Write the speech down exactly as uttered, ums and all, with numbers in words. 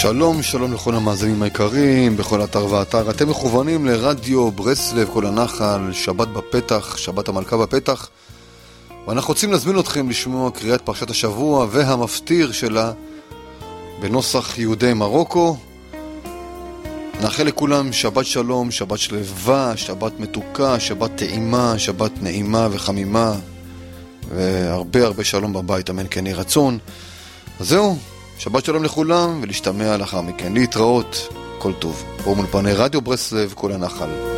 שלום, שלום לכל המאזינים היקרים, בכל אתר ואתר. אתם מכוונים לרדיו ברסלב, כל הנחל, שבת בפתח, שבת המלכה בפתח. ואנחנו רוצים להזמין אתכם לשמוע קריאת פרשת השבוע והמפטיר שלה בנוסח יהודי מרוקו. נאחל לכולם שבת שלום, שבת שלווה, שבת מתוקה, שבת טעימה, שבת נעימה וחמימה, והרבה הרבה שלום בבית, אמן כן יהי רצון. אז זהו, שבת שלום לכולם, ולהשתמע לאחר מכן, להתראות, כל טוב. פה מולפני רדיו ברסלב, כל הנחל.